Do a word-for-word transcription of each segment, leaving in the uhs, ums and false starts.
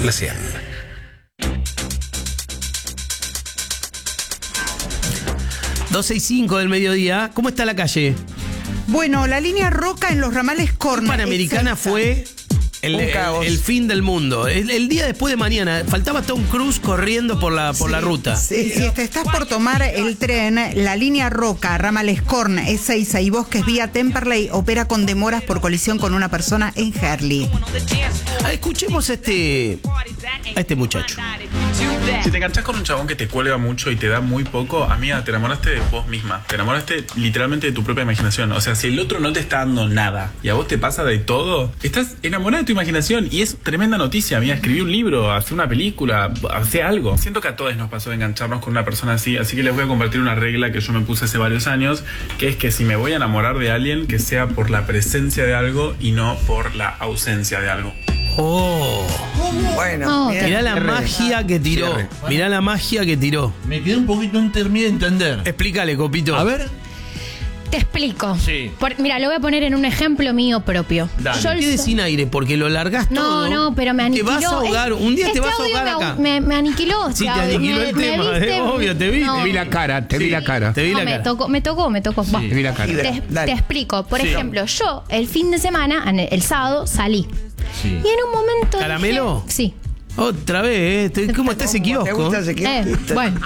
La cien. doce y cinco del mediodía. ¿Cómo está la calle? Bueno, la línea Roca en los ramales Corn. Panamericana fue el, el, el fin del mundo. El, el día después de mañana. Faltaba Tom Cruise corriendo por la, por sí, la ruta. Sí. Si te estás por tomar el tren, la línea Roca, ramales Corn, Ezeiza y Bosques vía Temperley opera con demoras por colisión con una persona en Herley. Ah, escuchemos a este, a este muchacho. Si te enganchás con un chabón que te cuelga mucho y te da muy poco, amiga, te enamoraste de vos misma. Te enamoraste literalmente de tu propia imaginación. O sea, si el otro no te está dando nada y a vos te pasa de todo, estás enamorada de tu imaginación y es tremenda noticia, amiga. Escribí un libro, hace una película, hace algo. Siento que a todos nos pasó de engancharnos con una persona así, así que les voy a compartir una regla que yo me puse hace varios años, que es que si me voy a enamorar de alguien, que sea por la presencia de algo y no por la ausencia de algo. Oh, bueno, Oh, mirá la cierre. magia que tiró. Cierre. Mirá la magia que tiró. Me quedé un poquito en terminé de entender. Explícale, Copito. A ver. Te explico. Sí. Por- mira, lo voy a poner en un ejemplo mío propio. Dale. Yo el Quede so- sin aire porque lo largás No, todo. no, pero me aniquiló. Te vas a ahogar. Es- Un día te este vas a audio ahogar me, acá. Me, me aniquiló. Sí, este te audio. aniquiló Me- el me tema, viste- es obvio, te vi. No. Te vi la cara, te vi la cara. Te vi No, la me cara. tocó, me tocó, me tocó. Va. Te vi la cara. Te, Dale. te explico. Por Sí. ejemplo, yo el fin de semana, en el, el sábado, salí. Sí. Y en un momento. ¿Caramelo? dije- sí. Otra vez, ¿eh? Te- ¿Cómo está ese ¿Te kiosco? gusta ese Eh, kiosco? bueno.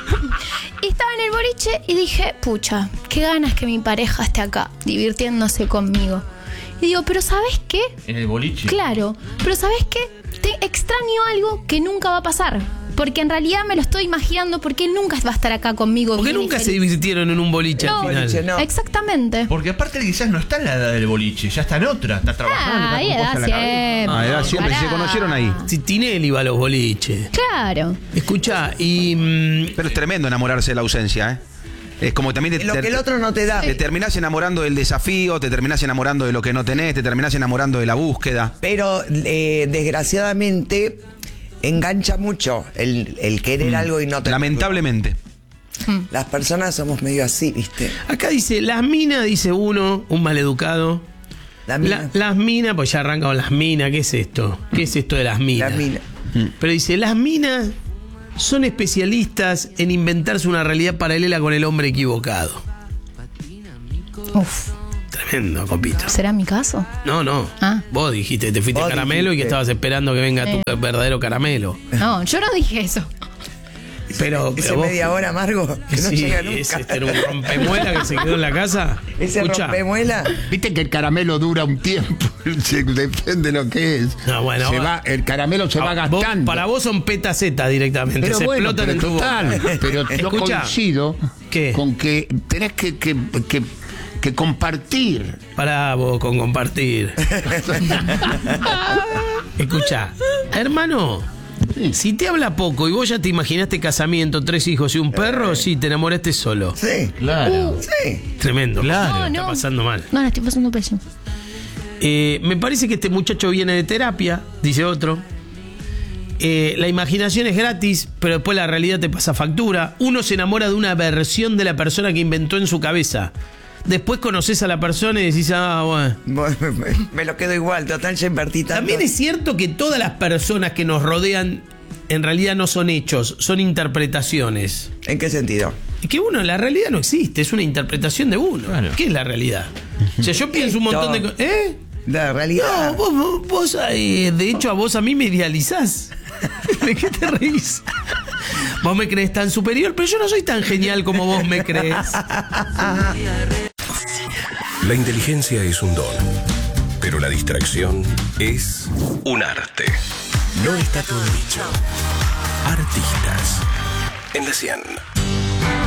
Y estaba en el boliche y dije, pucha, qué ganas que mi pareja esté acá, divirtiéndose conmigo. Y digo, pero ¿sabes qué? En el boliche. Claro, pero ¿sabes qué? Te extraño algo que nunca va a pasar. Porque en realidad me lo estoy imaginando porque él nunca va a estar acá conmigo. ¿Por qué bien y nunca se feliz. divirtieron en un boliche No. al final? Boliche, no. Exactamente. Porque aparte quizás no está en la edad del boliche, ya está en otra, está trabajando. Ah, está ahí con edad cosas en la cabeza. siempre. Ah, edad siempre, Pará. se conocieron ahí. Si Tinelli iba a los boliches. Claro. Escuchá, y... mm, Pero es tremendo enamorarse de la ausencia, ¿eh? Es como también te, Lo te- que el otro no te da. te terminás enamorando del desafío, te terminás enamorando de lo que no tenés, te terminás enamorando de la búsqueda. Pero eh, desgraciadamente engancha mucho el, el querer algo y no tenerlo. Lamentablemente. Las personas somos medio así, ¿viste? acá dice, las minas, dice uno, un maleducado. La mina. La- las minas, pues ya arranca con las minas. ¿Qué es esto? ¿Qué es esto de las minas? La mina. Pero dice, las minas son especialistas en inventarse una realidad paralela con el hombre equivocado. Uf, Tremendo, Copito. ¿será mi caso? No, no. Ah. Vos dijiste, te fuiste Vos caramelo y que dijiste. estabas esperando que venga Eh. tu verdadero caramelo. No, yo no dije eso. Pero, Ese pero vos... media hora amargo que no Sí, llega nunca. ese era un rompemuela que se quedó en la casa. Ese Escuchá. rompemuela. Viste que el caramelo dura un tiempo, se depende de lo que es. No, bueno, se va- va, el caramelo se va Ah, vos- gastando. para vos son petacetas directamente. pero se bueno, explotan pero en tu boca. total, pero yo Escuchá. coincido ¿Qué? con que tenés que, que, que, que compartir. Pará vos con compartir. Escuchá, hermano, Sí. si te habla poco y vos ya te imaginaste casamiento, tres hijos y un perro, sí, te enamoraste solo. Sí. Claro. Sí. Tremendo. Claro. No, Está no. pasando mal. No, la estoy pasando pésimo. Eh, me parece que este muchacho viene de terapia, dice otro. Eh, la imaginación es gratis, pero después la realidad te pasa factura. Uno se enamora de una versión de la persona que inventó en su cabeza. Después conoces a la persona y decís, ah, bueno. Bueno, me, me lo quedo igual, total, ya invertí tanto. También es cierto que todas las personas que nos rodean en realidad no son hechos, son interpretaciones. ¿En qué sentido? Es que uno, la realidad no existe, es una interpretación de uno. Claro. ¿Qué es la realidad? O sea, yo pienso un montón de cosas. ¿Eh? La realidad. No, vos, vos, vos, eh, de hecho, a vos a mí me idealizás. ¿De qué te reís? Vos me crees tan superior, pero yo no soy tan genial como vos me crees. La inteligencia es un don, pero la distracción es un arte. No está todo dicho. Artistas en la cien.